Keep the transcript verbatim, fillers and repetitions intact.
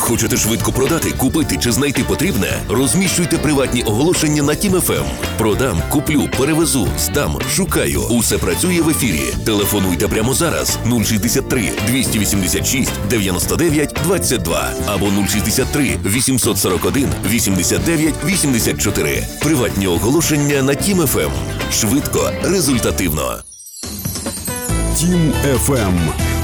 Хочете швидко продати, купити чи знайти потрібне? Розміщуйте приватні оголошення на Тім еф ем. Продам, куплю, перевезу, здам, шукаю. Усе працює в ефірі. Телефонуйте прямо зараз. нуль шістдесят три двісті вісімдесят шість дев'яносто дев'ять двадцять два або нуль шістдесят три вісімсот сорок один вісімдесят дев'ять вісімдесят чотири. Приватні оголошення на Тім еф ем. Швидко, результативно. Тім еф ем.